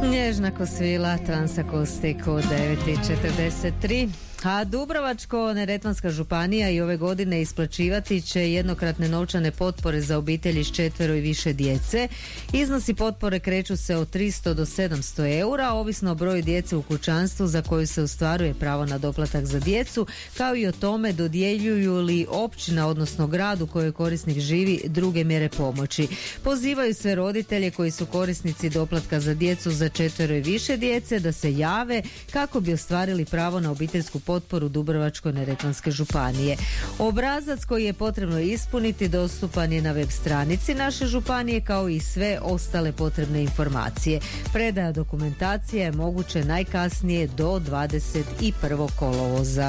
Nježna ko svila, transakustiku 9:43. A Dubrovačko-neretvanska županija i ove godine isplaćivati će jednokratne novčane potpore za obitelji s 4 i više djece. Iznosi potpore kreću se od 300 do 700 eura, ovisno o broju djece u kućanstvu za koju se ostvaruje pravo na doplatak za djecu, kao i o tome dodjeljuju li općina, odnosno grad u kojoj korisnik živi, druge mjere pomoći. Pozivaju sve roditelje koji su korisnici doplatka za djecu za 4 i više djece da se jave kako bi ostvarili pravo na obiteljsku potporu Dubrovačko-neretvanske županije. Obrazac koji je potrebno ispuniti dostupan je na web stranici naše županije, kao i sve ostale potrebne informacije. Predaja dokumentacije je moguće najkasnije do 21. kolovoza.